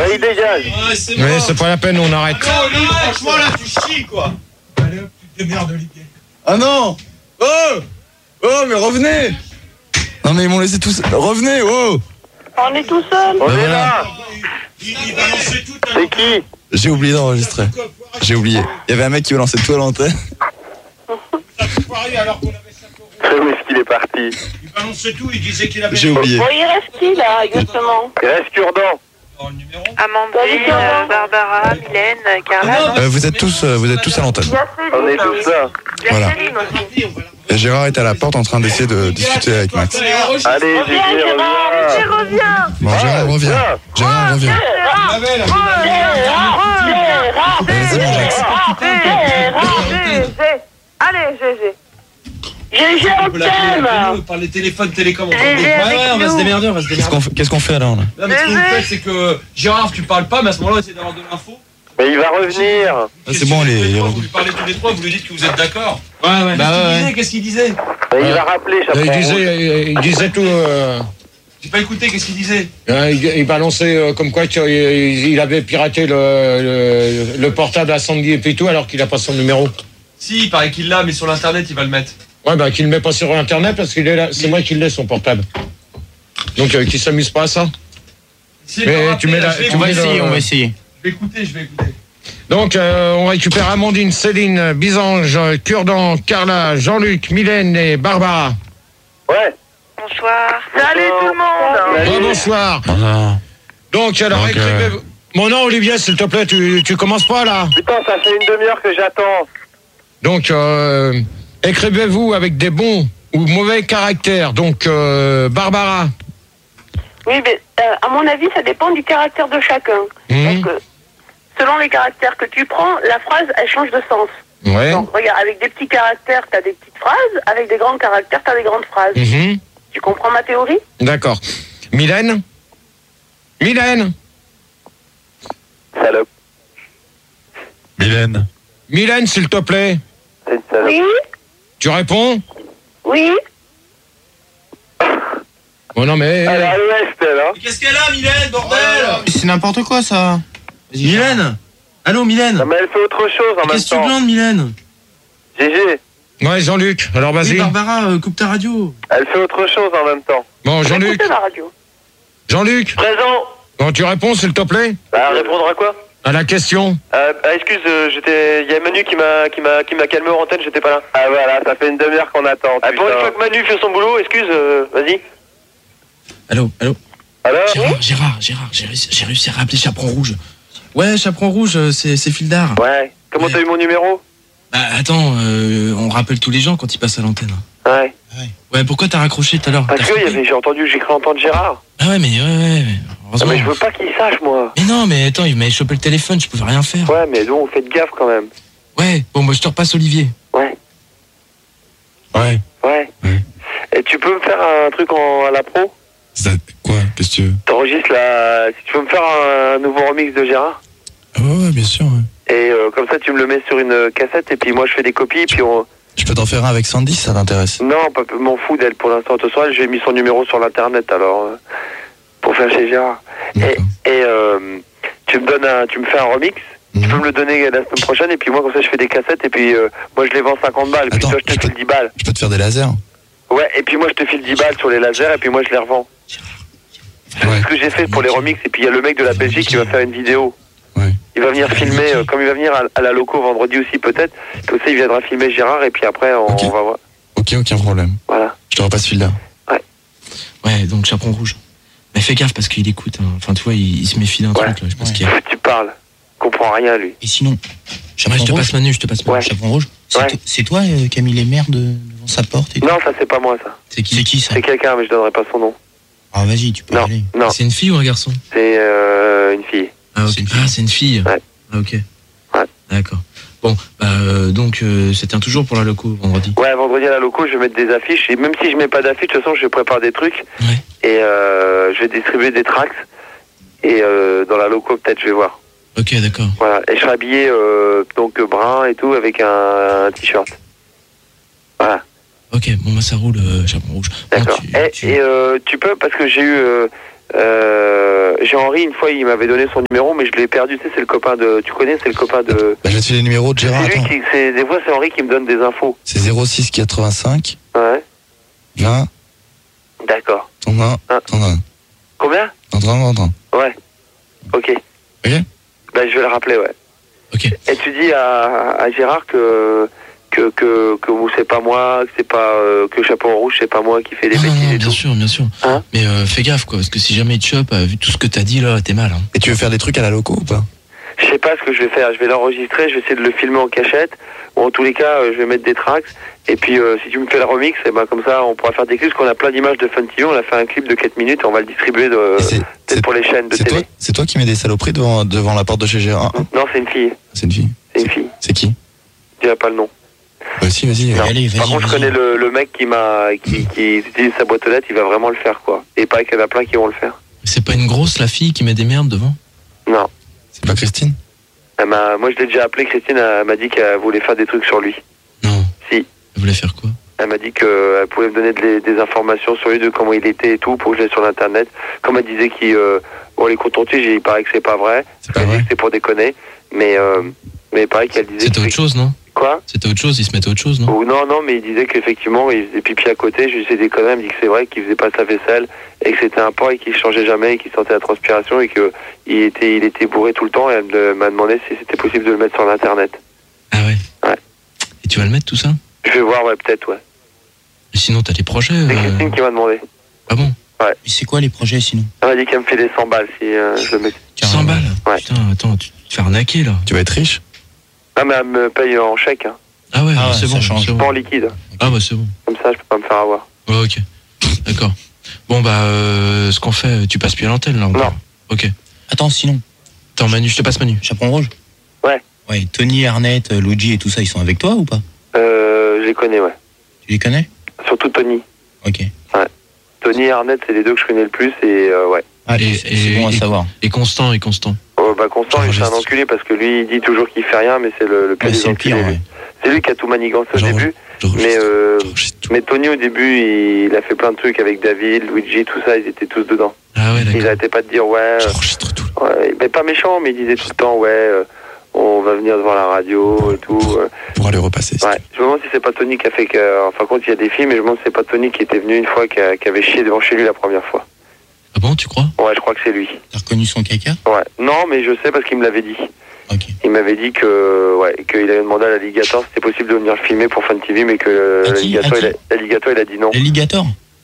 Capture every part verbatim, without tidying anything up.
il dégage. Ouais, c'est Oui, c'est pas la peine, on arrête. Non, lui, franchement, là, tu chies, quoi. Allez hop, tu te démerdes, Olivier. Ah non. Oh Oh, mais revenez. Non, mais ils m'ont laissé tous... Revenez, oh. On est tout seul. On Ben est voilà. là. Il, il va lancer tout à C'est qui? J'ai oublié d'enregistrer. J'ai oublié. Il y avait un mec qui me lançait tout à l'antenne. alors qu'on avait cinq euros. Où est-ce qu'il est parti? Il balançait tout, il disait qu'il avait... J'ai oublié. Bon, il reste qui là, exactement? Il reste Cure-dent. Oh, le numéro. Amandine, euh, Barbara, Mylène, euh, Carla. Euh, vous êtes tous, euh, vous êtes tous à l'antenne. On est tous là. Voilà. Céline aussi. Et Gérard est à la porte en train d'essayer de discuter avec Max. Allez, Reviens, Gégé, Gérard, reviens. reviens. Bon, Gérard revient. Gérard revient. Gérard, La belle, Gérard, Gérard, Allez, c'est bon, Jax. Gérard, Gégé. Allez, Gégé. Gégé, on t'aime. par les téléphones télécoms. Gégé Ouais, avec ouais, on va nous. se démerder, on va se Qu'est-ce démerder. qu'on fait, qu'est-ce qu'on fait alors là? Non, mais ce que vous Gégé. faites, c'est que Gérard, tu parles pas, mais à ce moment-là, on essaie d'avoir de l'info. Mais il va revenir. Ah, c'est bon, il est- il est Vous revenu. lui parlez tous les trois, vous lui dites que vous êtes d'accord. Ouais, ouais. Bah, ouais, Qu'est-ce qu'il disait? Qu'est-ce qu'il disait? Mais il va rappeler, Il Chaperon. disait, il disait tout. euh, J'ai pas écouté, qu'est-ce qu'il disait? euh, il, il balançait euh, comme quoi qu'il il avait piraté le, le, le portable à Sandy et puis tout, alors qu'il a pas son numéro. Si, il paraît qu'il l'a, mais sur l'internet, il va le mettre. Ouais, bah qu'il le met pas sur internet parce qu'il est là. C'est moi qui l'ai son portable. Donc euh, qu'il s'amuse pas à ça. Si, Mais il va tu rappeler, mets là, la- je vais tu mets écouter. le- on va essayer. Je vais écouter, je vais écouter. Donc euh, on récupère Amandine, Céline, Bisange, Cure-dent, Carla, Jean-Luc, Mylène et Barbara. Ouais. Bonsoir. Salut tout le monde. Salut. Oh, bonsoir. Bonsoir. Donc alors Donc, écrivez. euh, Mon nom Olivier, s'il te plaît, tu, tu commences pas là. Putain, ça fait une demi-heure que j'attends. Donc euh, écrivez-vous avec des bons ou mauvais caractères. Donc euh, Barbara. Oui, mais euh, à mon avis, ça dépend du caractère de chacun. Mmh. Parce que selon les caractères que tu prends, la phrase, elle change de sens. Ouais. Donc, regarde, avec des petits caractères, t'as des petites phrases. Avec des grands caractères, t'as des grandes phrases. Mhm. Tu comprends ma théorie? D'accord. Mylène. Mylène. Salope. Mylène. Mylène, s'il te plaît. C'est une salope. Oui, Tu réponds? oui. Bon non mais. Elle est à l'ouest, elle, hein. Mais qu'est-ce qu'elle a, Mylène, bordel? C'est n'importe quoi ça. Mylène? Allô, Mylène? Non, mais elle fait autre chose en même Qu'est-ce que tu temps. glandes, Mylène? Gégé, Ouais, Jean-Luc. Alors Oui, vas-y. Barbara, euh, coupe ta radio. elle fait autre chose en même temps. Bon, Jean-Luc. Écoutez la radio. Jean-Luc. Présent. Bon, tu réponds, s'il te plaît, Bah, répondre à quoi? à la question. Euh, ah, excuse, euh, j'étais, il y a Manu qui m'a, qui m'a, qui m'a calmé en antenne, j'étais pas là. Ah voilà, ça fait une demi-heure qu'on attend. Ah, pour une fois que Manu fait son boulot, excuse, euh, vas-y. Allô, allô. Alors? Gérard, Gérard, Gérard, j'ai réussi, j'ai réussi à rappeler Chaperon Rouge. Ouais, Chaperon Rouge, euh, c'est c'est Fildar. Ouais. Comment Ouais. t'as eu mon numéro? Bah attends, euh, on rappelle tous les gens quand ils passent à l'antenne. Ouais. Ouais, pourquoi t'as raccroché tout à l'heure? Parce T'as que y frappé avait, j'ai entendu, j'ai cru entendre Gérard. Ah ouais, mais ouais, ouais, mais Non, heureusement. mais je veux pas qu'il sache, moi. Mais non, mais attends, il m'avait chopé le téléphone, je pouvais rien faire. Ouais, mais donc, faites gaffe quand même. Ouais, bon, moi je te repasse Olivier. Ouais. Ouais. Ouais. Ouais. Et tu peux me faire un truc en, à la pro? Ça, quoi? Qu'est-ce que tu veux? T'enregistres la, si tu peux me faire un, nouveau remix de Gérard? Ah ouais, ouais, bien sûr. Ouais. Et euh, comme ça, tu me le mets sur une cassette et puis moi je fais des copies. Puis on. Je peux t'en faire un avec Sandy si ça t'intéresse. Non, pas m'en fous d'elle pour l'instant. Ce soir, j'ai mis son numéro sur l'internet alors euh, pour faire chez Gérard. Et, D'accord. et euh, tu me donnes un, tu me fais un remix. Tu peux Mhm. me le donner la semaine prochaine et puis moi comme ça je fais des cassettes et puis euh, moi je les vends cinquante balles. Et puis Attends, toi je te je file peux- dix balles. Je peux te faire des lasers. Ouais, et puis moi je te file dix balles sur les lasers et puis moi je les revends. C'est Ouais. ce que j'ai fait pour les remix et puis il y a le mec de la Belgique qui va faire une vidéo. Ouais. Il va venir filmer, euh, comme il va venir à, à la loco vendredi aussi peut-être, comme ça il viendra filmer Gérard et puis après on, Ok. on va voir. Ok, aucun problème. Voilà. Je te repasse Fildar. Ouais, donc Chaperon Rouge. Mais fais gaffe parce qu'il écoute, hein. Enfin tu vois, il, il se méfie d'un Ouais. truc là, je pense Ouais. qu'il y a... Tu parles, il comprend rien lui. Et sinon, ouais, Chaperon je te rouge. passe Manu, je te passe Manu. Ouais. Chaperon rouge. C'est Ouais. to- c'est toi euh, qui a mis les merdes devant sa porte et tout. Non, ça c'est pas moi ça. C'est qui? C'est qui ça? C'est quelqu'un mais je donnerai pas son nom. Ah vas-y, tu peux y Non, aller. non, C'est une fille ou un garçon? c'est euh, une fille. Ah, ok. C'est une fille. Ah, c'est une fille. Ouais. Ah, ok. Ouais. D'accord. Bon, bah, euh, donc, euh, ça tient toujours pour la loco vendredi. Ouais, vendredi à la loco, je vais mettre des affiches et même si je mets pas d'affiches, de toute façon je prépare des trucs Ouais. et euh, je vais distribuer des tracts et euh, dans la loco peut-être je vais voir. Ok, d'accord. Voilà, et je serai habillé euh, donc brun et tout avec un, un t-shirt. Voilà. Ok, bon, bah, ça roule, euh, Chaperon Rouge. Bon, D'accord. tu- et tu- et euh, tu peux, parce que j'ai eu, euh, Euh, j'ai Henri, une fois, il m'avait donné son numéro, mais je l'ai perdu. Tu sais, c'est le copain de. Tu connais, c'est le copain de. Bah, je vais te filer le numéro de Gérard. C'est lui qui. C'est, des fois, c'est Henri qui me donne des infos. C'est zéro six quatre-vingt-cinq. Ouais. vingt. D'accord. T'en as un. T'en as un. Combien? T'en as un, t'en as un. Ouais. Ok. Ok. Bah, je vais le rappeler, ouais. Ok. Et tu dis à, à Gérard que. Que, que, que c'est pas moi, que c'est pas euh, que Chaperon Rouge, c'est pas moi qui fais des Non, non, bêtises non, et bien tout. sûr, bien sûr. Hein? Mais euh, fais gaffe, quoi, parce que si jamais il te chope, euh, vu tout ce que t'as dit là, t'es mal. Hein. Et tu veux faire des trucs à la loco ou pas? Je sais pas ce que je vais faire. Je vais l'enregistrer, je vais essayer de le filmer en cachette. Ou en tous les cas, euh, je vais mettre des tracks. Et puis, euh, si tu me fais le remix, et ben comme ça, on pourra faire des clips. Parce qu'on a plein d'images de Fun T V. On a fait un clip de quatre minutes et on va le distribuer de, Et c'est- peut-être c'est- pour les chaînes de C'est télé. toi, c'est toi qui mets des saloperies devant, devant la porte de chez Gérard? Ah, Non, c'est une fille. c'est une fille. C'est une fille. C'est qui? Je dirais pas le nom. Bah si, vas-y. Non. Allez, vas-y, Par contre, je vas-y. connais le, le mec qui m'a, qui, qui utilise sa boîte aux lettres. Il va vraiment le faire, quoi. Et pas qu'il y en a plein qui vont le faire. C'est pas une grosse, la fille, qui met des merdes devant? Non. C'est pas Christine? Elle m'a, moi, je l'ai déjà appelé. Christine elle m'a dit qu'elle voulait faire des trucs sur lui. Non. Si. Elle voulait faire quoi? Elle m'a dit qu'elle pouvait me donner des, des informations sur lui, de comment il était et tout, pour que je l'aie sur l'internet. Comme elle disait qu'il, euh, bon, les contentieux, il paraît que c'est pas vrai. C'est pas Elle dit vrai. que c'est pour déconner. Mais, euh, mais pareil qu'elle disait. C'était que- autre chose, non? Quoi? C'était autre chose, il se mettait autre chose, non? Ou non, non, mais il disait qu'effectivement, il faisait pipi à côté. Je lui disais des conneries. Elle me dit que c'est vrai qu'il faisait pas sa vaisselle et que c'était un porc et qu'il changeait jamais et qu'il sentait la transpiration et que il était, il était bourré tout le temps. Et elle me- m'a demandé si c'était possible de le mettre sur l'internet. Ah ouais? Ouais. Et tu vas le mettre tout ça? Je vais voir, ouais, peut-être, ouais. Et sinon, t'as des projets? C'est euh, Christine qui m'a demandé. Ah bon? Mais c'est quoi les projets sinon? Elle m'a dit qu'elle me filait cent balles si euh, je le mettais. cent balles? Ouais. Putain, attends, tu tu te fais arnaquer là. Tu vas être riche? Ah, mais elle me paye en chèque, hein. Ah ouais, Ah ouais, c'est ça bon, change. c'est Pas en bon. liquide. Ah bah c'est bon. Comme ça, je peux pas me faire avoir. Ouais, ok. D'accord. Bon bah, euh, ce qu'on fait, tu passes plus à l'antenne là. on Non. parle. Ok. Attends, sinon, Attends Manu, je te passe Manu. Chaperon Rouge? Ouais. Ouais, Tony, Arnett, Luigi et tout ça, ils sont avec toi ou pas? Euh, je les connais, ouais. Tu les connais? Surtout Tony. Ok. Tony et Arnett, c'est les deux que je connais le plus et euh, ouais. Allez, Et- c'est c'est bon à et- savoir. Et Constant, et Constant. Oh, bah Constant, il c'est un J'enregistre. enculé parce que lui, il dit toujours qu'il fait rien, mais c'est le, le pire Ouais, des c'est le enculés. pire, lui. ouais. C'est lui qui a tout manigancé au J'en- début. J'enregistre. Mais, euh, J'enregistre tout. mais Tony, au début, il a fait plein de trucs avec David, Luigi, tout ça, ils étaient tous dedans. Ah ouais, Ils d'accord. arrêtaient pas de dire, ouais, euh, J'enregistre tout. ouais, mais pas méchant, mais ils disaient tout le temps, ouais, euh, on va venir devant la radio et tout. euh. Pour aller repasser. si Ouais. Je me demande si c'est pas Tony qui a fait que. Enfin, compte, il y a des filles, mais je me demande si c'est pas Tony qui était venu une fois, qui, a- qui avait chié devant chez lui la première fois. Ah bon, tu crois? Ouais, je crois que c'est lui. T'as reconnu son caca? Ouais. Non, mais je sais parce qu'il me l'avait dit. Ok. Il m'avait dit que, ouais, qu'il avait demandé à l'alligator si c'était possible de venir le filmer pour Fun T V, mais que À qui l'alligator, À il, a- qui l'alligator, il a dit non. L'alligator?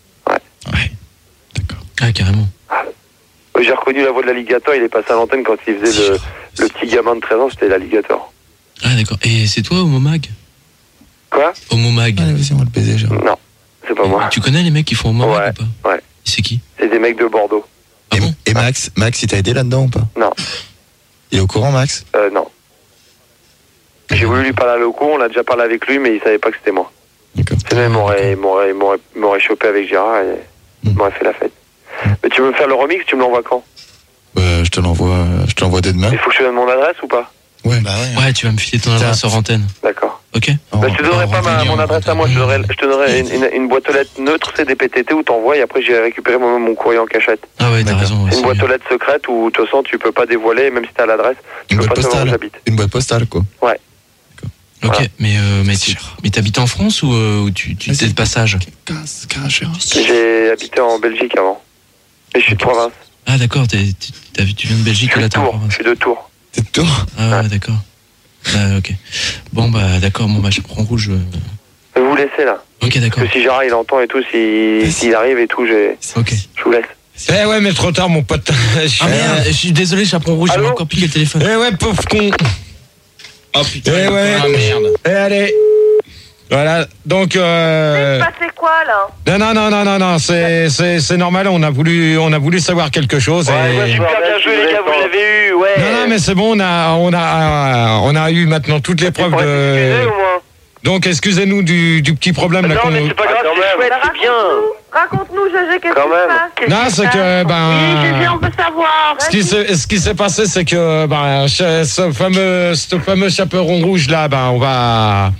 Ah carrément. J'ai reconnu la voix de l'alligator, il est passé à l'antenne quand il faisait le, le petit gamin de treize ans, c'était l'alligator. Ah d'accord. Et c'est toi, Homo Mag? Quoi? Homo Mag. Allez, vas-y, on va le baiser, Gérard. Non, c'est pas moi. Tu connais les mecs qui font Homo Mag Ouais, ou pas? ouais. C'est qui? C'est des mecs de Bordeaux. Ah et, bon? et Max, Max, il t'a aidé là-dedans ou pas? Non, Il est au courant, Max? euh, non. J'ai voulu lui parler à Loco, on a déjà parlé avec lui, mais il savait pas que c'était moi. D'accord. Sinon, il m'aurait, il m'aurait, il m'aurait, il m'aurait chopé avec Gérard et il Mm. m'aurait fait la fête. Mais tu veux me faire le remix, tu me l'envoies quand? Euh, je te l'envoie, je te l'envoie dès demain. Il faut que je te donne mon adresse ou pas? Ouais. Bah ouais. Ouais, tu vas me filer ton Tiens. adresse hors antenne. D'accord. Ok? Oh. Bah, je te donnerai on pas ma, revenir, mon on adresse à moi, je te donnerai, je te donnerai une, une, une boîte aux lettres neutre, c'est des P T T où t'envoies et après j'ai récupéré moi-même mon courrier en cachette. Ah ouais, t'as D'accord. raison. ouais, C'est une c'est boîte mieux. aux lettres secrète où de toute façon tu peux pas dévoiler, même si t'as l'adresse, tu Une peux boîte pas savoir où postale. j'habite. Une boîte postale, quoi. Ok, Voilà. mais, euh, mais, C'est tu- cher. mais t'habites en France ou, euh, ou tu, tu Vas-y. t'es de passage? Casse, casse, Gérard. J'ai habité en Belgique avant. Mais je suis de province. Ah d'accord, t'es- tu t'as vu- tu viens de Belgique Je et suis là de t'es en Tours. province. Je suis de Tours. T'es de tour? Ah ouais, d'accord. Ah, ok. Bon bah d'accord, bon bah je prends rouge. euh. Je vais vous laisser là. Ok d'accord. Parce que si Gérard il entend et tout, si- s'il arrive et tout, j'ai- Ok. je vous laisse. Eh ouais, mais trop tard, mon pote. Ah merde, je suis désolé, chaperon rouge, j'ai Allô encore piqué le téléphone. Eh ouais, pauvre con. Oh putain, Eh ouais. ah merde. Eh allez. Voilà, donc... Euh... C'est passé quoi là? Non, non, non, non, non, non, c'est, c'est, c'est normal, on a voulu, on a voulu savoir quelque chose. Ouais, et... ouais, super bien joué les gars, vous l'avez eu, ouais. Non, non, mais c'est bon, on a, on a, on a eu maintenant toutes les preuves Pour être excusé, de... au moins. Donc, excusez-nous du, du petit problème là Non, qu'on mais nous... c'est pas grave, Bah, c'est chouette, c'est bien. Raconte-nous, Gégé, qu'est-ce Quand qui se même. passe? Qu'est-ce Non, qui se c'est que, passe? ben... Oui, Gégé, on veut savoir. Ce qui, s'est, ce qui s'est passé, c'est que ben, ce ce fameux, ce fameux chaperon rouge là, ben, on va,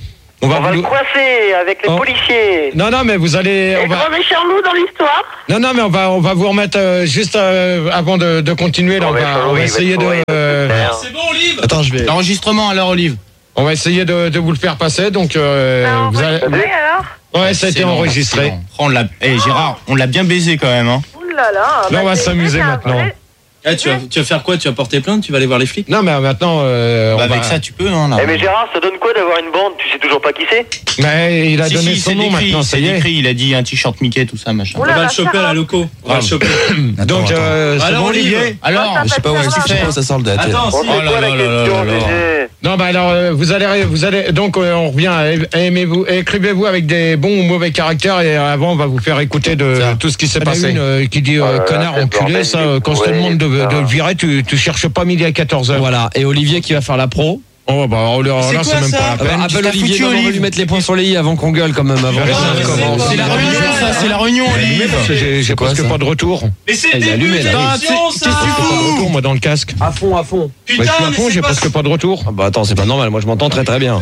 On va, On va vous... le coincer avec les Oh. policiers. Non, non, mais vous allez... On Et va... grand méchant loup dans l'histoire. Non, non, mais on va, on va vous remettre euh, juste euh, avant de, de continuer. Là, on Non, mais va, Charlot, on va il va essayer être de... fourré, il va euh, se faire. C'est bon, Olive. Attends, je vais. L'enregistrement alors, Olive. on va essayer de, de vous le faire passer. Donc, euh, Bah, vous allez... enregistré, alors Ouais, ça a été Excellent, enregistré. excellent. Oh, on l'a... Eh, Gérard, on l'a bien baisé quand même, hein. Ouh là là. Là, bah, on va c'est- s'amuser c'est un maintenant. vrai- Eh, tu, vas, tu vas faire quoi? Tu vas porter plainte? Tu vas aller voir les flics? Non, mais maintenant, euh, Bah, on avec va... ça, tu peux, hein, là. Eh mais Gérard, ça donne quoi d'avoir une bande? Tu sais toujours pas qui c'est? Mais il a Si, donné si, son c'est nom décrit, maintenant, ça c'est y est. décrit, il a dit un t-shirt Mickey, tout ça, machin. Ouh On là va là, le choper à la Sarah. loco. On va le choper. Donc, euh, c'est Alors, bon, Olive. Olivier Alors, Je sais pas où est-ce que je sais pas où ça sort le date. Attends, Bon, si. c'est Oh là quoi la là là question, là là. Gégé? Non, bah alors, euh, vous allez, vous allez, donc euh, on revient. à- Aimez-vous, écrivez-vous avec des bons ou mauvais caractères et euh, avant on va vous faire écouter de Ça. tout ce qui s'est Il y en a passé. une, euh, qui dit euh, Oh là là, connard, quel enculé, bordel, ça, il est euh, quand je te bourré, demande de, putain. de le virer, tu, tu cherches pas midi à quatorze heures. Voilà, et Olivier qui va faire la pro. Oh bah alors, là, C'est là, quoi, c'est même ça pas la Ah bah, peine. appelle t'as Olivier, foutu, non, on va Olive. lui mettre les points sur les i avant qu'on gueule quand même, avant Non, que mais ça c'est commence. bon. C'est la réunion, ça, c'est la réunion, Mais Olive. parce que j'ai j'ai quoi, presque ça pas de retour. Mais c'est Ah, le il est début allumé, de là. l'émission, Qu'est-ce ça. que tu Pas de retour moi dans le casque. À fond, à fond. Bah, je suis Putain, à mais fond, c'est j'ai pas... presque pas de retour. Ah bah attends, c'est pas normal, moi je m'entends très très bien.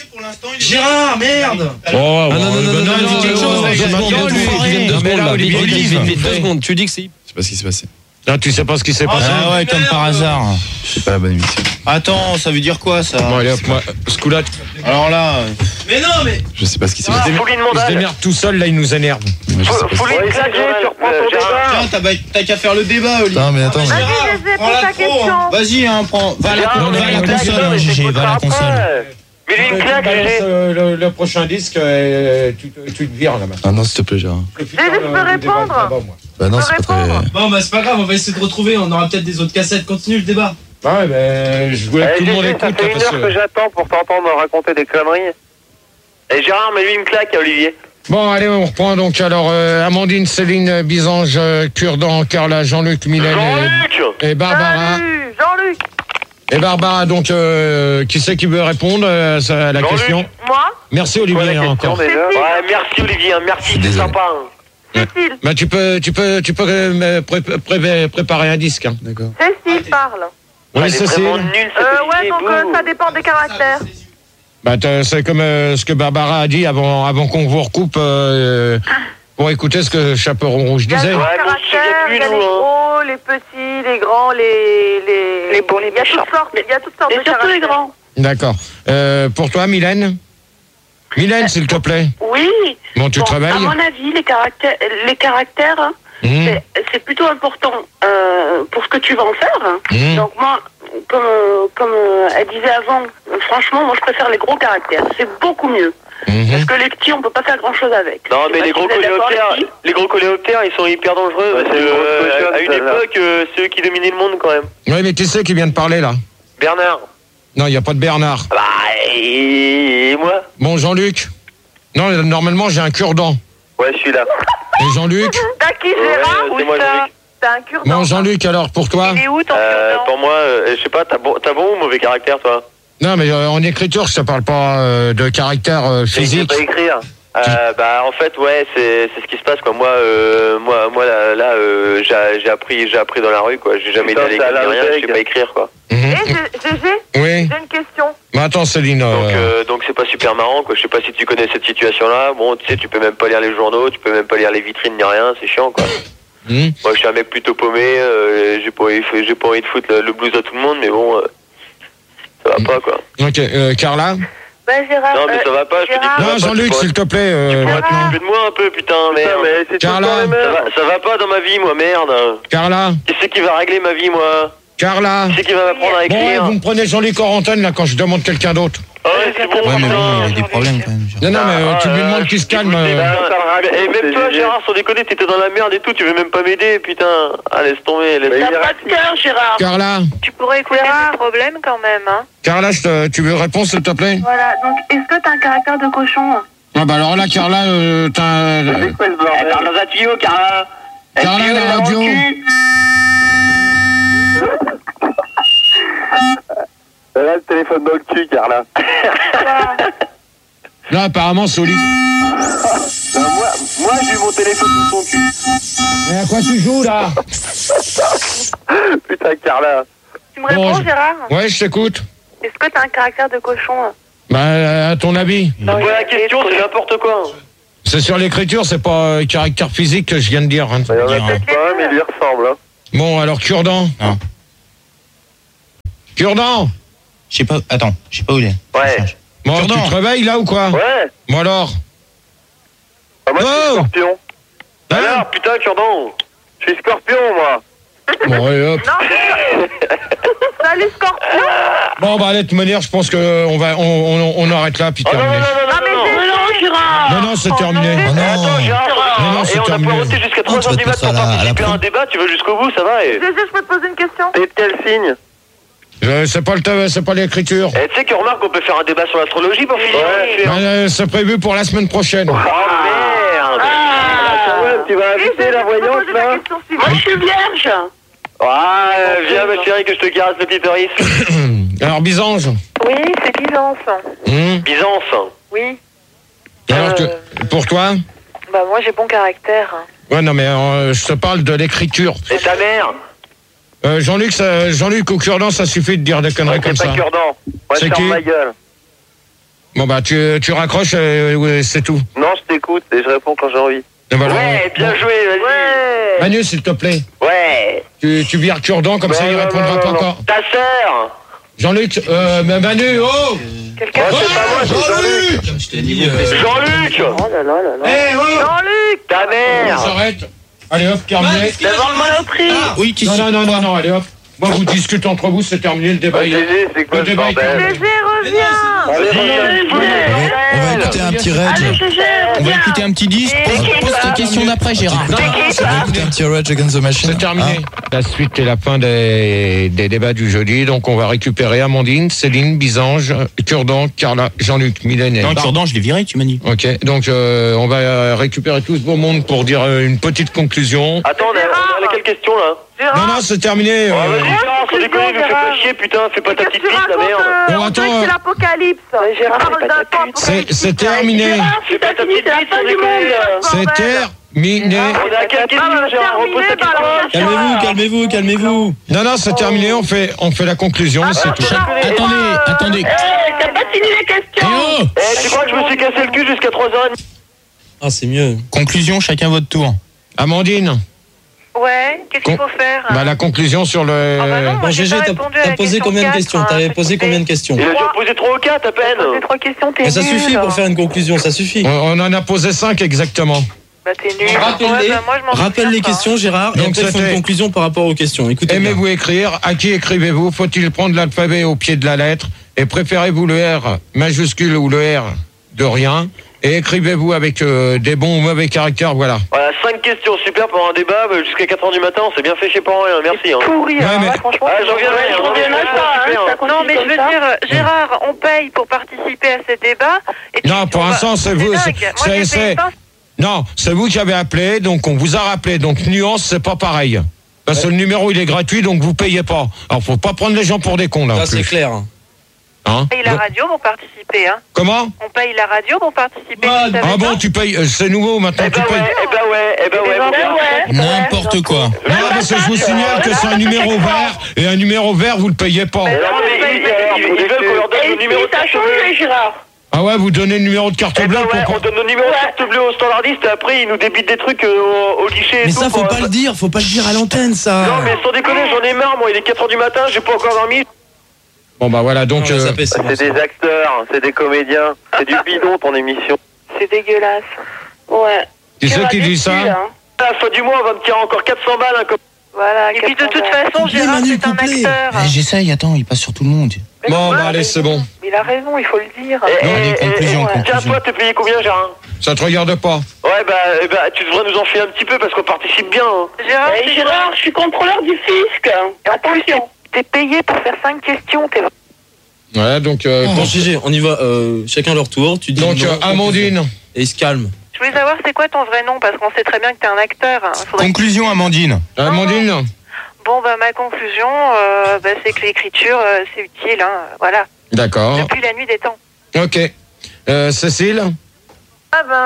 Gérard, merde. Oh, Ah non, non, non, non, non, non, quelque non, chose, non, là, il deux y a secondes, deux deux secondes, secondes, lui. deux Non, mais secondes, là, là, Olivier, Olivier, Olivier, Olivier, Olivier. deux secondes, tu dis que c'est... Je sais pas ce qui s'est passé. Là, tu sais pas ce qui s'est passé. Ah ouais, comme par hasard. C'est pas la bonne émission. Attends, ça veut dire quoi, ça? Bon, allez hop, moi, ce coup-là, Alors là, euh, Mais non, mais. Je sais pas ce qui s'est Ah, passé. Fouline il se Mondal. démerde tout seul, là, il nous énerve. Mais je sais pas ce Faut qui lui claquer, tu reprends ton débat. tiens, t'as ba- t'as qu'à faire le débat, Olive. Non, mais attends, mais- Vas-y, Gérard, Gégé, prends pose la ta pro, hein. question. Vas-y, hein, prends. Va à la, Gérard, va à mais la il claque, console, non, hein, mais Gégé, va à la t'écouteras console. après. Mais lui, une claque, Balance, Gégé. euh, le, le prochain disque, euh, tu, te- tu te vires là-bas. Ah non, s'il te plaît, Gérard. Le putain, Gégé, je peux euh, du répondre débat, là-bas, moi. Bah non, peux c'est pas très. répondre Bon, bah, c'est pas grave, on va essayer de retrouver. On aura peut-être des autres cassettes. Continue le débat. Ouais, mais je voulais que Eh, tout le monde Gégé, écoute. ça fait là, une parce heure que que... j'attends pour t'entendre raconter des conneries. Et Gérard, mets-lui une claque à Olivier. Bon, allez, on reprend donc. Alors, euh, Amandine, Céline, Bisange, euh, Kurdan, Carla, Jean-Luc, Mylène Jean-Luc. et, et Barbara. Salut, Jean-Luc. Et Barbara, donc, euh, qui c'est qui veut répondre euh, ça, à la Jean-Luc. question? Moi, Merci Quoi, Olivier la hein, question, encore. déjà Cécile. Ouais, merci Olivier, hein, merci, c'est Désolé. sympa. hein. Cécile. Bah, tu peux, tu peux, tu peux euh, me pré- pré- préparer un disque. Hein. D'accord. Cécile parle. Oui, Elle est Cécile. vraiment nulle, cette Euh, ouais, Olivier, donc euh, bouh. ça dépend des caractères. Bah, t'as- c'est comme euh, ce que Barbara a dit avant, avant qu'on vous recoupe euh, pour écouter ce que Chaperon Rouge Il y a disait. les Ouais, grands mais on se souvient caractères, plus, il y a nous, les hein. gros, les petits, les grands, les... Les, Les beaux, les Il y a méchants. toutes sortes, il y a toutes sortes Et de surtout les caractères. grands. D'accord. Euh, pour toi, Mylène Mylène, s'il te plaît. Oui. Bon, tu Bon, te réveilles à mon avis, les caractères, les caractères, hein, Mmh. c'est- c'est plutôt important euh, pour ce que tu vas en faire. hein. Mmh. Donc moi, comme, euh, comme euh, elle disait avant, euh, franchement, moi je préfère les gros caractères. C'est beaucoup mieux. Mmh. Parce que les petits, on peut pas faire grand chose avec. Non, Je mais sais les pas gros si vous êtes d'accord, les coléoptères, filles. les gros coléoptères, ils sont hyper dangereux. Ouais, parce c'est que, une grosse euh, cochonne, à une celle-là. époque, euh, c'est eux qui dominaient le monde quand même. Oui, mais qui c'est qui vient de parler là? Bernard. Non, il n'y a pas de Bernard. Bah, et, et moi? Bon, Jean-Luc. Non, normalement, j'ai un cure-dent. Ouais, je suis là. Et Jean-Luc? T'as qui, Gérard, Ouais, ou c'est moi, ça Jean-Luc. T'as un cure-dent. Bon, Jean-Luc, alors, pour toi? Il est où ton Euh, cure-dent pour moi, euh, je sais pas, t'as bon, t'as bon ou mauvais caractère, toi? Non, mais euh, en écriture, je te parle pas euh, de caractère euh, Je sais physique. pas écrire. Euh, bah en fait ouais c'est c'est ce qui se passe quoi. Moi euh, moi moi là, là euh, j'ai j'ai appris j'ai appris dans la rue quoi. J'ai jamais été Putain, à l'école c'est à ni la rien. Je sais rue, pas écrire quoi. Mhm. Eh, Gégé, Oui. j'ai une question. Mais attends, Céline. Donc euh, euh, donc c'est pas super marrant quoi. Je sais pas si tu connais cette situation là. Bon tu sais tu peux même pas lire les journaux, tu peux même pas lire les vitrines ni rien. C'est chiant quoi. mhm. Moi je suis un mec plutôt paumé. Euh, j'ai pas envie j'ai pas envie de foutre le, le blues à tout le monde mais bon euh, ça va pas quoi. Ok, euh, Carla? Bah, Gérard. Non mais ça va pas. Je te dis que Gérard, ça va Non, pas, tu Jean-Luc, pourrais- s'il te plaît. euh, tu pourrais maintenant. t'occuper de moi un peu putain merde. Putain, mais c'est tout le Carla. temps les Ça mêmes. va, ça va pas dans ma vie moi merde. Carla? Qui c'est qui va régler ma vie moi? Carla? Qui c'est qui va m'apprendre à Bon, ouais, écrire? vous me prenez Jean-Luc en antenne, là, quand je demande quelqu'un d'autre. Ah ouais, c'est bon, Ouais, mais putain. bon, il y a des problèmes quand même. Gérard. Non, non, mais euh, Ah, tu lui euh, demandes qu'il se calme. écoutez, euh. bah, ça me et raconte, même toi, c'est Gérard, sans déconner, t'étais dans la merde et tout, tu veux même pas m'aider, putain. Ah, laisse tomber, laisse T'as tomber. pas de cœur, Gérard. Carla? Tu pourrais écouter le problème quand même. Hein. Carla, je te- tu veux répondre, s'il te plaît? Voilà, donc est-ce que t'as un caractère de cochon? Ah, bah alors là, Carla, euh, t'as. euh, C'est quoi ce Elle bordel? parle dans un tuyau, Carla. Un Carla, tuyau, la elle est dans radio. le cul. Elle a le téléphone dans le cul, Carla. Là, apparemment, c'est Olivier. Euh, moi, moi j'ai eu mon téléphone dans son cul. Mais à quoi tu joues, là? Putain, Carla. Tu me réponds, Bon, je- Gérard? Ouais, je t'écoute. Est-ce que t'as un caractère de cochon? Bah, à ton avis. C'est pas la question, c'est n'importe quoi. C'est sur l'écriture, c'est pas euh, caractère physique que je viens de dire. Hein. Il y en a peut-être pas, mais il y ressemble. Hein. Bon, alors Cure-dent. Non. Cure-dent. Je sais pas, attends, je sais pas où il est. Ouais. Bon, Cure-dent. tu te réveilles là ou quoi? Ouais. Bon alors. Ah, moi, je suis Oh scorpion. Hein Alors, putain, Cure-dent. Je suis scorpion, moi. Bon, allez, hop. Salut Scorpion. Bon, bah, allez, de toute manière, je pense qu'on va, on, on, on arrête là, puis Oh non, non, terminé. non, non, Ah mais non, non. c'est non, Gérard. Non, non, c'est terminé. Oh non. Attends, Gérard. Non, non, c'est Et on a terminé. pas voté jusqu'à trois tu heures vas du te matin faire pour ça à la- à la participer à un pro. débat, tu veux jusqu'au bout, ça va et... Gégé, je peux te poser une question? T'es de quel signe? Euh, c'est pas le ta- c'est pas l'écriture. Eh, tu sais qu'on remarque qu'on peut faire un débat sur l'astrologie pour finir. Ouais. Bah, euh, c'est prévu pour la semaine prochaine. Oh merde. Ah, ouais, tu vas inviter la voyante, là? Moi je suis vierge. Ah, viens ma chérie que je te caresse le clitoris. Alors, Bisange. Oui, c'est Byzance. Hum Byzance. Oui. Alors, Euh. tu- pour toi? Bah moi j'ai bon caractère. Ouais, non, mais euh, je te parle de l'écriture. Et ta mère? Euh, Jean-Luc, ça- Jean-Luc au cure-dent, ça suffit de dire des conneries comme C'est ça. pas cure-dent. Moi, C'est je ferme qui? ma gueule. Bon, bah, tu, tu raccroches et ouais, c'est tout. Non, je t'écoute et je réponds quand j'ai envie. Et voilà. Ouais, bien Bon. joué, vas-y. Ouais. Manu, s'il te plaît, Ouais. tu, tu vires cure-dent, comme Non, ça il non, répondra non, pas non, encore. Ta sœur. Jean-Luc, euh, mais Manu, oh Quelqu'un? Oh, c'est pas moi, c'est Jean-Luc. Comme je t'ai dit, euh, Jean-Luc. Oh là là là là. Eh, oh Jean-Luc. Ta On mère. s'arrête. Allez, hop, terminé. Devant le Monoprix. oui, qui Non, non, non, non, non, allez, hop. Moi, vous discutez entre vous, c'est terminé, le débat. Bah, il est- Gégé, c'est quoi Le ce débat est bordel? terminé. Gégé, reviens. Allez, Vas-y, reviens. On va, on va écouter un petit Allez Rage. Gégé, On va reviens. écouter un petit disque. Et- Pose, pose tes questions d'après, Gérard. Non, non, On va écouter un petit Rage Against the Machine. c'est terminé. Hein? La suite et la fin des, des débats du jeudi. Donc, on va récupérer Amandine, Céline, Bisange, Cure-dent, Carla, Jean-Luc, Mylène et Non, Barbe. Cure-dent, je l'ai viré, tu m'as dit. Ok, donc euh, on va euh, récupérer tout ce beau monde pour dire euh, une petite conclusion. Attends, on a, on a quelle question là? Gérard. Non, non, c'est terminé. Oh, euh, vas-y, Gérard, sans déconner, ne fais pas chier, putain, fais pas ta Qu'est-ce petite que tu piste, la racontes, merde. euh, Bon, on dirait attends, que c'est euh, l'apocalypse. Gérard, Tu parles fais pas d'un ta temps pute. c'est apocalyptique. c'est terminé. Gérard, Fais pas ta fini, petite c'est la piste, fin sans du monde. déconner. C'est bordel. terminé. On est à quelle Ah, question, bah, Gérard? Repose ta terminé par la question. Calmez-vous, calmez-vous, calmez-vous. Non, non, c'est terminé. On fait, on fait la conclusion. Ah, c'est bah, tout. Gérard, on Attendez, va, euh, attendez. eh, T'as pas fini les Eh questions. oh Eh, tu crois que je me suis cassé le cul jusqu'à trois heures trente? Ah, c'est mieux. Conclusion, chacun votre tour. Amandine, Ouais, qu'est-ce qu'il faut faire? bah, la conclusion sur le. Ah bah non, moi, Bon, j'ai Gégé, pas t'as répondu à t'as la posé question combien de quatre, questions hein, T'avais c'est posé coupé. combien de questions Il a dû en poser trois ou quatre à peine. Posé trois questions, t'es Mais ça nul. suffit pour faire une conclusion, ça suffit. On, on en a posé cinq exactement. Bah t'es nul. Rappelle-les, Ouais, bah, moi, je m'en rappelle souviens les pas. questions, Gérard, et Donc, après, il faut c'était- une conclusion par rapport aux questions. Écoutez bien. Aimez-vous écrire? À qui écrivez-vous? Faut-il prendre l'alphabet au pied de la lettre? Et préférez-vous le R majuscule ou le R de rien? Et écrivez-vous avec euh, des bons ou mauvais caractères? Voilà. Voilà, cinq questions, super pour un débat, bah, jusqu'à quatre heures du matin, on s'est bien fait chez pas rien, merci. Hein. Pourri, Ouais, alors mais- là, franchement. Ah, j'en reviendrai, je j'en reviens reviendrai, même pas, hein, super. ça continue Non, mais je comme veux ça. dire, Gérard, on paye pour participer à ces débats. Et tu- Non, pour on va- l'instant, c'est vous. dingue. c'est- Moi, c'est- j'ai c'est- payé vingt. Non, c'est vous qui avez appelé, donc on vous a rappelé. Donc nuance, c'est pas pareil. Parce que le numéro il est gratuit, donc vous payez pas. Alors faut pas prendre les gens pour des cons là. en Ça, c'est plus. clair. Hein On paye la Donc- radio pour participer. Hein. Comment? On paye la radio pour participer. Ah, tu savais Ah bon, pas tu payes, euh, c'est nouveau maintenant, Eh tu bah payes. ouais, eh bah ouais, eh bah ouais, mon gars. N'importe quoi. Non, parce que je vous signale que c'est un numéro vert, et un numéro vert, vous le payez pas. Non, mais ils, ils- ils veulent qu'on leur donne le numéro de Ça a carte bleue. changé, Gérard. Ah ouais, vous donnez le numéro de carte Eh bleue bah ouais, pour... on donne le numéro de carte bleue au standardiste et après ils nous débitent des trucs euh, au, au guichet et Mais tout. ça, faut pour- pas le dire, faut pas le dire à l'antenne, ça. Non mais sans déconner, j'en ai marre, moi il est quatre heures du matin, j'ai pas encore dormi. Bon bah voilà, donc... Non, euh, ça paie, c'est bon, C'est ça. des acteurs, c'est des comédiens. C'est du bidon ton émission. C'est dégueulasse. Ouais. qui c'est qui dit ça? Hein. À la fin du mois, on va me tirer encore quatre cents balles. Hein, comme... Voilà. Et puis de toute quatre cents balles. façon, Gérard, Manu, c'est un couplé. acteur. Eh, J'essaye, attends, il passe sur tout le monde. Mais Bon ouais, bah allez, mais- c'est bon. Il a raison, il faut le dire. Eh, Non, eh, allez, eh, conclusion, eh, conclusion. Tiens, toi, t'es payé combien, Gérard? Ça te regarde pas. Ouais, bah, eh bah, tu devrais nous en filer un petit peu parce qu'on participe bien. Hein. Gérard, Eh, c'est- Gérard, je suis contrôleur du fisc. Attention. T'es payé pour faire cinq questions. T'es... Ouais, donc... euh, Bon, con- Gégé, on y va, euh, chacun leur tour. Tu dis donc non, euh, Amandine. Et il se calme. je voulais savoir c'est quoi ton vrai nom parce qu'on sait très bien que t'es un acteur. hein. Faudrait- Conclusion, Amandine. Amandine. Bon, bah ma conclusion, euh, bah, c'est que l'écriture, euh, c'est utile. Hein. Voilà. D'accord. Depuis la nuit des temps. Ok. Euh, Cécile. Ah ben,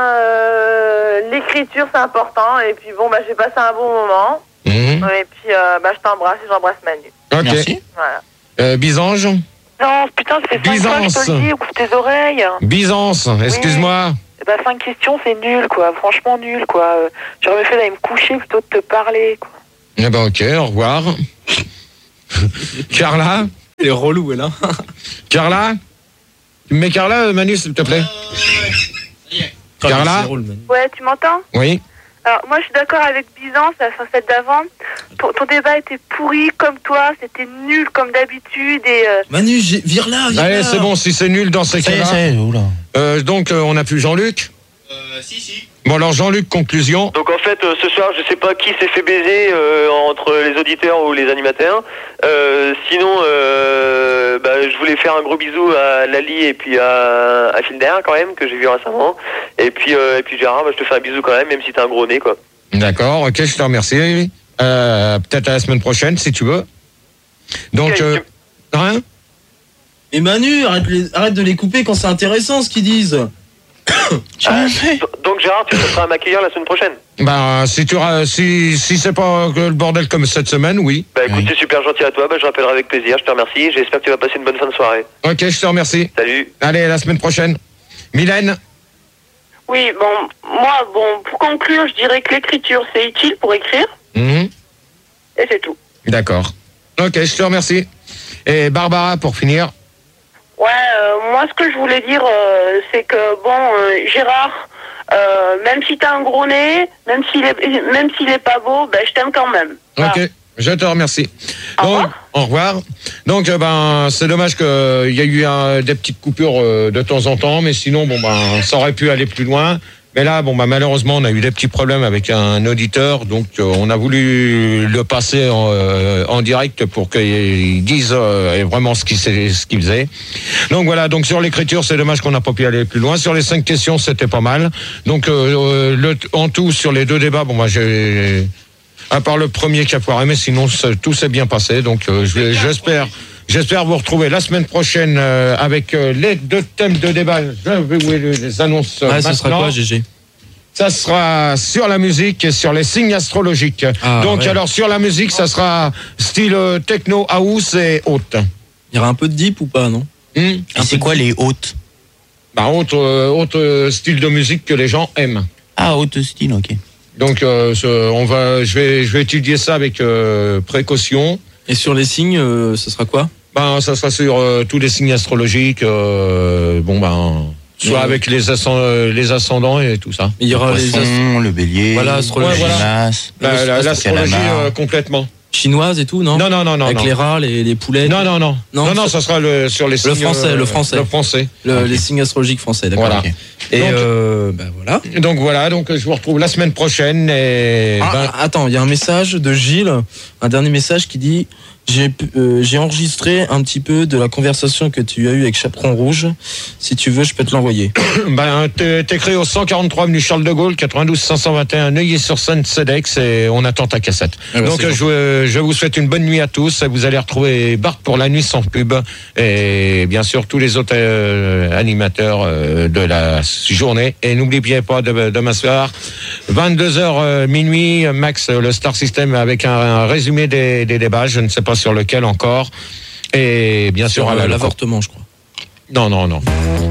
euh, l'écriture c'est important. Et puis bon, bah j'ai passé un bon moment. Mhm. Et puis euh, bah je t'embrasse et j'embrasse Manu. Ok. Merci. Voilà. Euh, Bisange. Non, putain, ça fait cinq fois que je te le dis, ouvre tes oreilles. Byzance, excuse-moi. Eh ben, cinq questions, c'est nul, quoi. Franchement, nul, quoi. Euh, J'aurais mieux fait d'aller me coucher plutôt de te parler, quoi. Eh ben, ok, au revoir. Carla? Elle est relou, elle, hein. Carla? Tu me mets Carla, Manu, s'il te plaît? Carla? Ouais, tu m'entends? Oui. Alors, moi, je suis d'accord avec Byzance, la celle d'avant. Ton, ton débat était pourri comme toi, c'était nul comme d'habitude et... Euh... Manu, j'ai- vire là, vire Allez, là. c'est bon, si c'est nul dans ces Ça y est, cas-là. ça y est, oula. Euh, donc, euh, on a plus Jean-Luc? Euh, si, si. Bon, alors, Jean-Luc, conclusion. Donc en fait, euh, ce soir, je sais pas qui s'est fait baiser euh, entre les auditeurs ou les animateurs. Euh, sinon, euh, bah, je voulais faire un gros bisou à Lali et puis à, à Finder quand même, que j'ai vu récemment. Et puis, euh, et puis Gérard, bah, je te fais un bisou quand même, même si t'as un gros nez, quoi. D'accord, ok, je te remercie. Euh, peut-être à la semaine prochaine, si tu veux. Donc, Ok, euh, hein? Et Manu, arrête, les- arrête de les couper quand c'est intéressant ce qu'ils disent. Ah, donc Gérard, tu seras m'accueillir la semaine prochaine. Bah, si tu ra- si, si c'est pas le bordel comme cette semaine, oui. Bah écoute, c'est super gentil à toi, bah, je rappellerai avec plaisir, je te remercie. J'espère que tu vas passer une bonne fin de soirée. Ok, je te remercie. Salut. Allez, à la semaine prochaine. Mylène? Oui, bon, moi, bon, pour conclure, je dirais que l'écriture, c'est utile pour écrire, Mhm. et c'est tout. D'accord. Ok, je te remercie. Et Barbara, pour finir. Ouais, euh, moi, ce que je voulais dire, euh, c'est que, bon, euh, Gérard, euh, même si t'as un gros nez, même s'il est, même s'il est pas beau, ben, je t'aime quand même. Voilà. Ok, je te remercie. Au Donc, revoir. au revoir. Donc, euh, ben, c'est dommage qu'il y a eu un- des petites coupures euh, de temps en temps, mais sinon, bon, ben, ça aurait pu aller plus loin. Mais là, bon, bah, malheureusement, on a eu des petits problèmes avec un auditeur, donc euh, on a voulu le passer en, euh, en direct pour qu'il dise euh, vraiment ce qu'il sait- ce qu'il faisait. Donc voilà, donc sur l'écriture, c'est dommage qu'on n'a pas pu aller plus loin. Sur les cinq questions, c'était pas mal. Donc euh, le, en tout, sur les deux débats, bon, moi, j'ai, à part le premier qui a foiré, mais sinon, ça- tout s'est bien passé. Donc euh, je vais- j'espère. J'espère vous retrouver la semaine prochaine euh, avec euh, les deux thèmes de débat. Je vais vous les les annonce euh, Ah, maintenant. ce sera quoi, G G? Ça sera sur la musique et sur les signes astrologiques. Ah, Donc ouais. alors sur la musique, ça sera style euh, techno, house et haute. Il y aura un peu de deep ou pas, non? Hmm Et c'est quoi les hautes? Bah haute, euh, haute euh, style de musique que les gens aiment. Ah, haute style, ok. Donc euh, ce- on va, je vais, je vais étudier ça avec euh, précaution. Et sur les signes, euh, ce sera quoi? Ben ça sera sur euh, tous les signes astrologiques. euh, bon ben. Soit Ouais. avec les, ascend- les ascendants et tout ça. Il y aura les Poisson, le bélier, Voilà, astrologie. la Ouais, voilà. Gémenas, La- la- L'astrologie Calamar. euh, complètement. chinoises et tout, non? Non, non, non, non. Avec non. les rats, les, les poulets. Non, non, non. Non, Non, non, ça- ça sera le, sur les signes. Le français, euh, le français. Le français. Le- Ok. Les signes astrologiques français, d'accord. Voilà. ok. Et Donc- euh, bah voilà. Donc voilà, donc je vous retrouve la semaine prochaine et. Ah, ben, attends, il y a un message de Gilles, un dernier message qui dit j'ai pu- euh, j'ai enregistré un petit peu de la conversation que tu as eue avec Chaperon Rouge. Si tu veux, je peux te l'envoyer. ben, t'es- t'écris au cent quarante-trois avenue Charles de Gaulle, quatre-vingt-douze cinq cent vingt et un, Neuilly-sur-Seine, Cedex, et on attend ta cassette. Ah bah, donc c'est je, je vous souhaite une bonne nuit à tous. Vous allez retrouver Bart pour la nuit sans pub et bien sûr tous les autres euh, animateurs euh, de la journée. Et n'oubliez pas de, demain soir, vingt-deux heures euh, minuit, Max, le Star System avec un, un résumé des, des débats. Je ne sais pas sur lequel encore. Et bien sûr Sur à euh, la l'avortement, je crois. Non, non, non.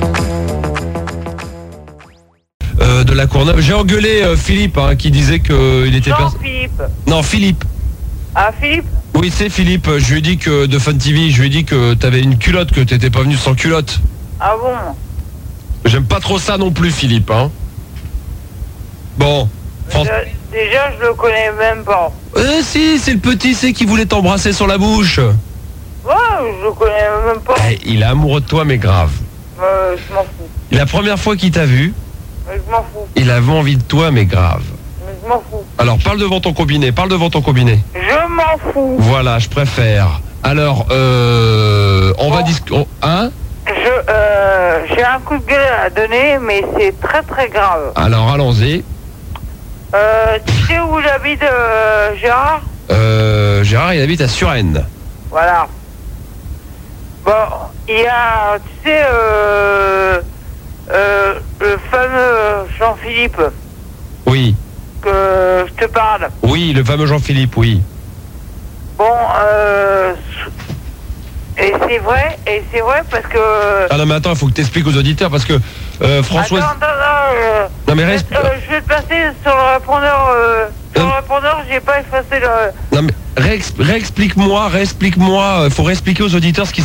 Euh, de la Courneuve. J'ai engueulé euh, Philippe hein, qui disait qu'il était pas. Philippe. Non, Philippe. Ah, Philippe. Oui, c'est Philippe. Je lui ai dit que de Fun T V, je lui ai dit que t'avais une culotte, que t'étais pas venu sans culotte. Ah bon? J'aime pas trop ça non plus, Philippe. Hein. Bon. Fran- Déjà, déjà, je le connais même pas. Euh, si, c'est le petit, c'est qui voulait t'embrasser sur la bouche. Ouais, je le connais même pas. Eh, il est amoureux de toi, mais grave. Euh, je m'en fous. La première fois qu'il t'a vu, Mais je m'en fous. il avait envie de toi, mais grave. Mais je m'en fous. Alors, parle devant ton combiné, parle devant ton combiné. Je m'en fous. Voilà, je préfère. Alors, euh, on va Bon. discuter. Hein? Je, euh, j'ai un coup de gueule à donner, mais c'est très très grave. Alors, allons-y. Euh, tu sais où j'habite, euh, Gérard? Euh, Gérard, il habite à Suresnes. Voilà. Bon, il y a, tu sais, euh, euh, le fameux Jean-Philippe Oui. que je te parle. Oui, le fameux Jean-Philippe, oui. Bon, euh, Et c'est vrai, et c'est vrai parce que... Ah non mais attends, il faut que t'expliques aux auditeurs parce que euh, Françoise... Attends, attends, non, euh, Non mais reste... euh, je vais te passer sur le répondeur, euh, sur le répondeur, j'ai pas effacé le... Non mais réex- réexplique-moi, réexplique-moi, il faut réexpliquer aux auditeurs ce qui